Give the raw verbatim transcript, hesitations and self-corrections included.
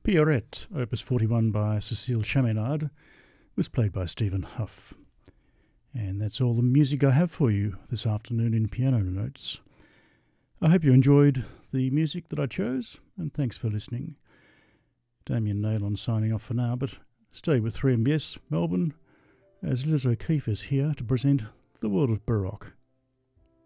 Pierrette, opus forty-one by Cécile Chaminade, was played by Stephen Huff. And that's all the music I have for you this afternoon in Piano Notes. I hope you enjoyed the music that I chose, and thanks for listening. Damien Naylon signing off for now, but stay with three M B S Melbourne, as Liz O'Keefe is here to present The World of Baroque.